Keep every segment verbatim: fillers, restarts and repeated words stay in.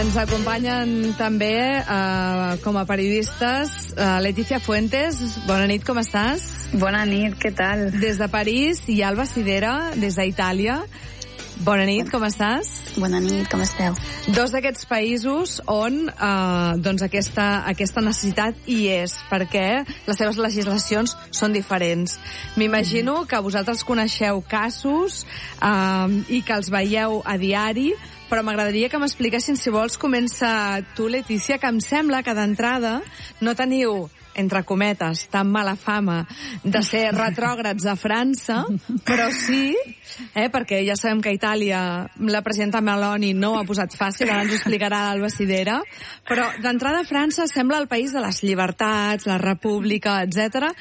Ens acompanyen també eh, com a periodistes eh, Letícia Fuentes. Bona nit, com estàs? Bona nit, què tal? Des de París, i Alba Sidera, des d'Itàlia. Bona nit, com estàs? Bona nit, com esteu? Dos d'aquests països on eh, doncs aquesta, aquesta necessitat hi és, perquè les seves legislacions són diferents. M'imagino que vosaltres coneixeu casos eh, i que els veieu a diari, però m'agradaria que m'expliquessin, si vols, comença tu, Letícia, que em sembla que d'entrada no teniu, entre cometes, tan mala fama de ser retrògrads a França, però sí, eh, perquè ja sabem que a Itàlia la presidenta Meloni no ho ha posat fàcil, ara ens ho explicarà l'Alba Sidera, però d'entrada França sembla el país de les llibertats, la república, etcètera,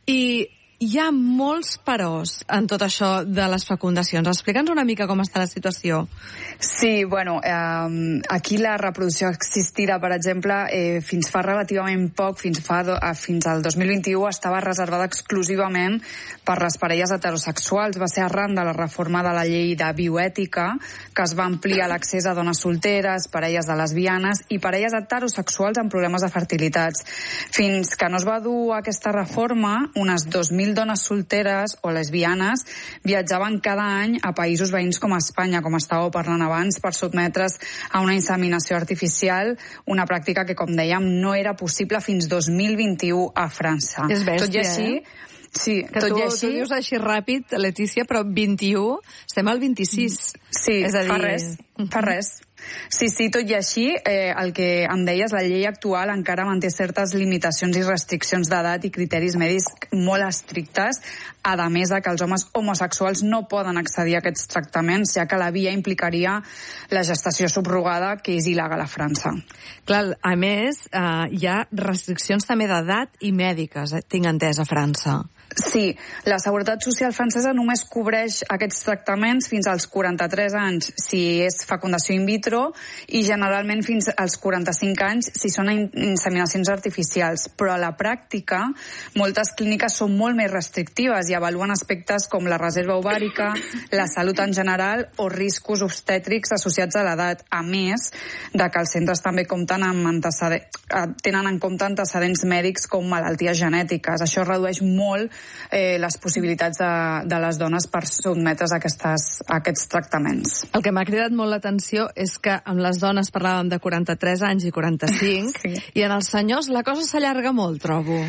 i hi ha molts peròs en tot això de les fecundacions. Explica'ns una mica com està la situació. Sí, bueno, eh, aquí la reproducció assistida, per exemple, eh, fins fa relativament poc, fins, fa do, eh, fins al dos mil vint-i-u, estava reservada exclusivament per les parelles heterosexuals. Va ser arran de la reforma de la llei de bioètica, que es va ampliar l'accés a dones solteres, parelles de lesbianes i parelles heterosexuals amb problemes de fertilitats. Fins que no es va dur aquesta reforma, unes dos mil dones solteres o lesbianes viatjaven cada any a països veïns com Espanya, com estàveu parlant abans, per sotmetre's a una inseminació artificial, una pràctica que, com dèiem, no era possible fins dos mil vint-i-u a França. És bèstia, tot i així, eh? Sí, que tot tu, i així... tu dius així ràpid, Letícia, però vint-i-u, estem al vint-i-sis. Sí, és a dir... fa res, fa res. Sí, sí, tot i així, eh, el que em deies, la llei actual encara manté certes limitacions i restriccions d'edat i criteris mèdics molt estrictes, a més de que els homes homosexuals no poden accedir a aquests tractaments, ja que la via implicaria la gestació subrogada, que és il·legal a França. Clar, a més, eh, hi ha restriccions també d'edat i mèdiques, eh, tinc entès, a França. Sí, la Seguretat Social francesa només cobreix aquests tractaments fins als quaranta-tres anys si és fecundació in vitro i generalment fins als quaranta-cinc anys si són inseminacions artificials. Però a la pràctica moltes clíniques són molt més restrictives i avaluen aspectes com la reserva ovàrica, la salut en general o riscos obstètrics associats a l'edat, a més de que els centres també compten amb antecedents, tenen en compte antecedents mèdics com malalties genètiques. Això redueix molt Eh, les possibilitats de, de les dones per sotmetre's a, aquestes, a aquests tractaments. El que m'ha cridat molt l'atenció és que amb les dones parlàvem de quaranta-tres anys i quaranta-cinc, sí. I en els senyors la cosa s'allarga molt, trobo.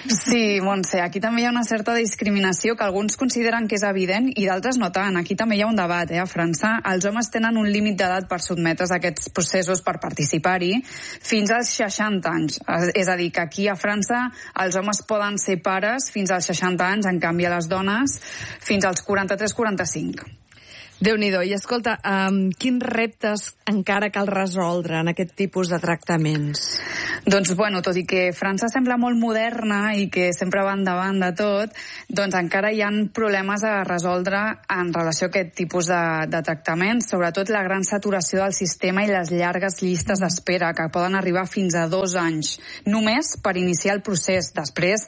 Sí, Montse, aquí també hi ha una certa discriminació que alguns consideren que és evident i d'altres no tant. Aquí també hi ha un debat, eh? A França els homes tenen un límit d'edat per sotmetre's a aquests processos, per participar-hi, fins als seixanta anys. És a dir, que aquí a França els homes poden ser pares fins als seixanta anys, en canvi a les dones fins als quaranta-tres quaranta-cinc. Déu-n'hi-do. I escolta, um, quins reptes encara cal resoldre en aquest tipus de tractaments? Doncs, bueno, tot i que França sembla molt moderna i que sempre va endavant de tot, doncs encara hi ha problemes a resoldre en relació a aquest tipus de, de tractaments, sobretot la gran saturació del sistema i les llargues llistes d'espera, que poden arribar fins a dos anys, només per iniciar el procés. Després,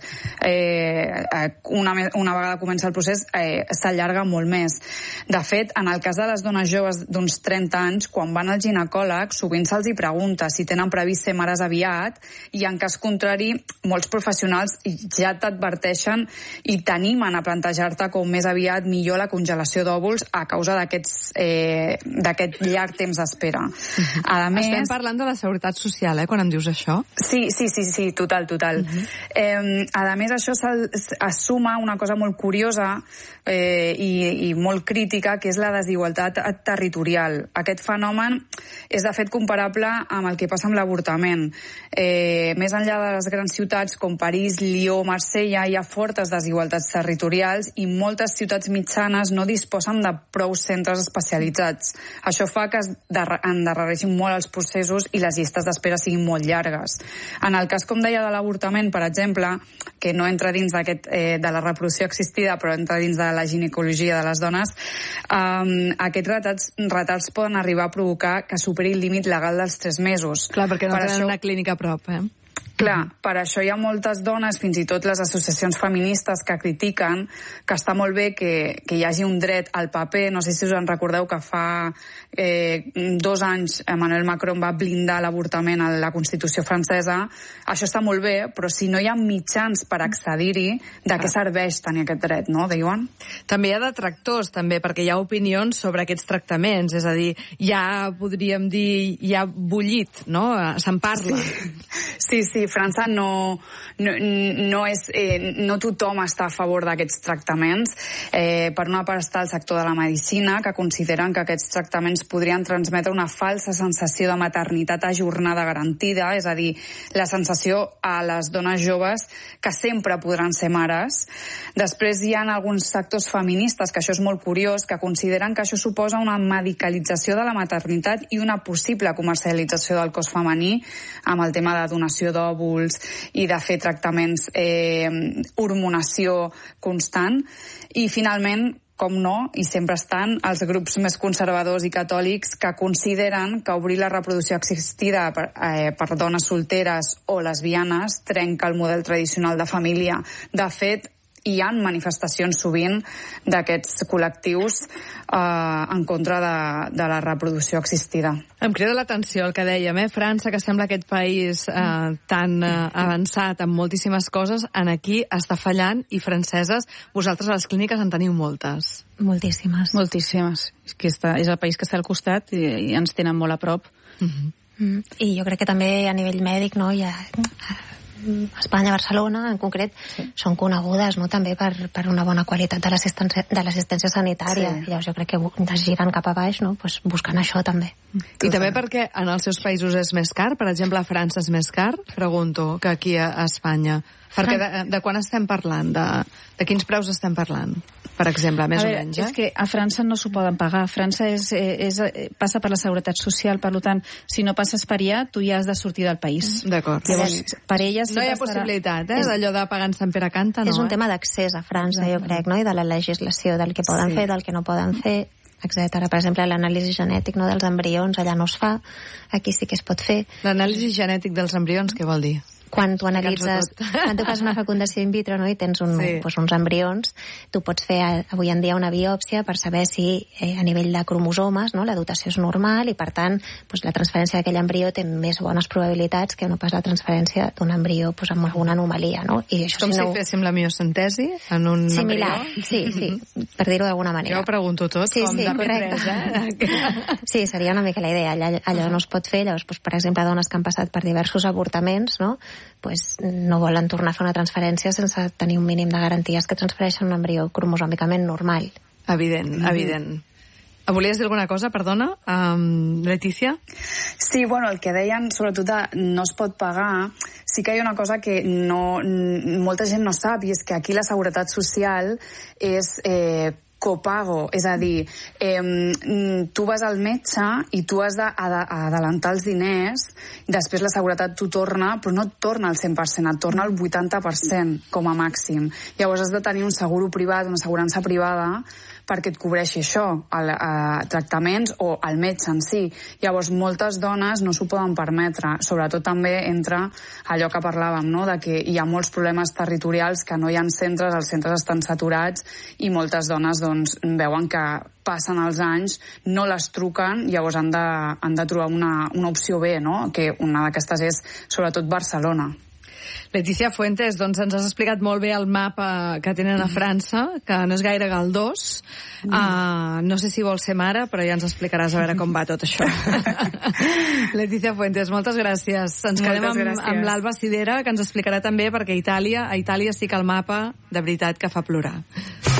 eh, una, una vegada comença el procés, eh, s'allarga molt més. De fet, en el cas de les dones joves d'uns trenta anys, quan van al ginecòleg, sovint se'ls hi pregunta si tenen previst ser mares aviat, i en cas contrari, molts professionals ja t'adverteixen i t'animen a plantejar-te com més aviat millor la congelació d'òvuls a causa d'aquests eh, d'aquest llarg temps d'espera. A més... Estem parlant de la Seguretat Social, eh, quan em dius això? Sí, sí, sí, sí, total, total. Uh-huh. eh, a més, això es suma una cosa molt curiosa eh, i, i molt crítica, que és la desigualtat territorial. Aquest fenomen és de fet comparable amb el que passa amb l'avortament. Eh, més enllà de les grans ciutats com París, Lió, Marsella, hi ha fortes desigualtats territorials i moltes ciutats mitjanes no disposen de prou centres especialitzats. Això fa que es endarrereixin molt els processos i les llistes d'espera siguin molt llargues. En el cas, com deia, de l'avortament, per exemple, que no entra dins d'aquest, eh, de la reproducció assistida, però entra dins de la ginecologia de les dones, eh, Um, aquests retards, retards poden arribar a provocar que superi el límit legal dels tres mesos. Clar, perquè no per tenen això... una clínica a prop, eh? Clar, per això hi ha moltes dones, fins i tot les associacions feministes, que critiquen que està molt bé que, que hi hagi un dret al paper. No sé si us en recordeu que fa eh, dos anys Emmanuel Macron va blindar l'avortament a la Constitució francesa. Això està molt bé, però si no hi ha mitjans per accedir-hi, de què serveix tenir aquest dret, no, diuen? També hi ha detractors, també, perquè hi ha opinions sobre aquests tractaments. És a dir, ja podríem dir, ja bullit, no? Se'n parla. Sí, sí, sí, França no, no, no, és, eh, no tothom està a favor d'aquests tractaments. Eh, per una part està el sector de la medicina, que consideren que aquests tractaments podrien transmetre una falsa sensació de maternitat ajornada garantida, és a dir, la sensació a les dones joves que sempre podran ser mares. Després hi ha alguns sectors feministes, que això és molt curiós, que consideren que això suposa una medicalització de la maternitat i una possible comercialització del cos femení amb el tema de donació d'òvuls i de fer tractaments eh, hormonació constant. I finalment, com no, i sempre estan els grups més conservadors i catòlics que consideren que obrir la reproducció assistida per, eh, per dones solteres o lesbianes trenca el model tradicional de família. De fet, hi ha manifestacions sovint d'aquests col·lectius eh, en contra de, de la reproducció assistida. Em crida l'atenció el que dèiem, eh? França, que sembla aquest país eh, tan eh, avançat en moltíssimes coses, en aquí està fallant, i franceses, vosaltres a les clíniques en teniu moltes. Moltíssimes. Moltíssimes. És que està, és el país que està al costat i, i ens tenen molt a prop. Uh-huh. Mm. I jo crec que també a nivell mèdic, no, hi ha... Espanya, Barcelona, en concret, sí. són conegudes, no?, també per, per una bona qualitat de l'assistència, de l'assistència sanitària. Sí. Llavors jo crec que es giren cap a baix, no?, pues buscant això també. I també perquè en els seus països és més car? Per exemple, a França és més car, pregunto, que aquí a, a Espanya. Perquè de, de quan estem parlant? De, de quins preus estem parlant? Per exemple, més a veure, o menys, eh? És que a França no s'ho poden pagar. França és, és, passa per la seguretat social, per tant, si no passes per allà, tu ja has de sortir del país. D'acord. Llavors, per elles... No hi ha possibilitat, eh, d'allò de pagar en Sant Pere Canta, no? És un eh? tema d'accés a França, jo crec, no?, i de la legislació, del que poden sí. fer, del que no poden fer, etcètera. Per exemple, l'anàlisi genètic, no, dels embrions, allà no es fa, aquí sí que es pot fer. L'anàlisi genètic dels embrions, què vol dir? Quan tu analitzes, quan tu fas una fecundació in vitro, no?, i tens un, sí. pues, uns embrions, tu pots fer avui en dia una biòpsia per saber si eh, a nivell de cromosomes, no?, la dotació és normal i per tant pues, la transferència d'aquell embrió té més bones probabilitats que no pas la transferència d'un embrió pues, amb alguna anomalia, no? I això, com si, si no... féssim la miocentesi en un similar, embrió? sí, sí, per dir-ho d'alguna manera. Jo ho pregunto tot, sí, com sí, de P tres, eh? Sí, seria una mica la idea. Allò, allò no es pot fer, llavors, pues, per exemple, dones que han passat per diversos avortaments, no?, pues, no volen tornar a fer una transferència sense tenir un mínim de garanties que transfereixen un embrió cromosòmicament normal. Evident, mm-hmm. evident. Volies dir alguna cosa, perdona, um, Letícia? Sí, bueno, el que deien, sobretot, de no es pot pagar, sí que hi ha una cosa que no, molta gent no sap, i és que aquí la seguretat social és... Eh, copago, és a dir, eh, tu vas al metge i tu has d'adelantar els diners, després la seguretat t'ho torna, però no et torna al cent per cent, et torna al vuitanta per cent com a màxim. Llavors has de tenir un seguro privat, una assegurança privada, perquè et cobreixi això, el, eh, tractaments o el metge en si. Llavors, moltes dones no s'ho poden permetre. Sobretot també entra allò que parlàvem, no?, de que hi ha molts problemes territorials, que no hi ha centres, els centres estan saturats i moltes dones doncs, veuen que passen els anys, no les truquen, llavors han de, han de trobar una, una opció B, no?, que una d'aquestes és sobretot Barcelona. Letícia Fuentes, doncs ens has explicat molt bé el mapa que tenen a França, que no és gaire galdós. Mm. Uh, no sé si vols ser mare, però ja ens explicaràs a veure com va tot això. Letícia Fuentes, moltes gràcies. Ens moltes quedem amb, gràcies. amb l'Alba Sidera, que ens explicarà també, perquè a Itàlia, a Itàlia sí que el mapa, de veritat, que fa plorar.